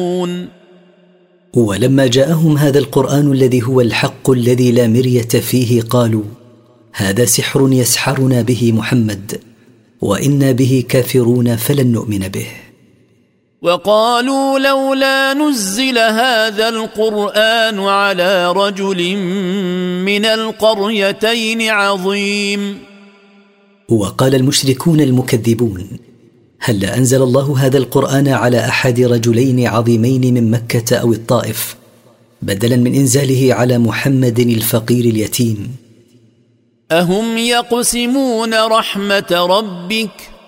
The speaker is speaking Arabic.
ولما جاءهم هذا القرآن الذي هو الحق الذي لا مرية فيه قالوا هذا سحر يسحرنا به محمد وإنا به كافرون فلن نؤمن به. وقالوا لولا نزل هذا القرآن على رجل من القريتين عظيم. وقال المشركون المكذبون هل أنزل الله هذا القرآن على أحد رجلين عظيمين من مكة أو الطائف بدلا من إنزاله على محمد الفقير اليتيم. أهم يقسمون رحمة ربك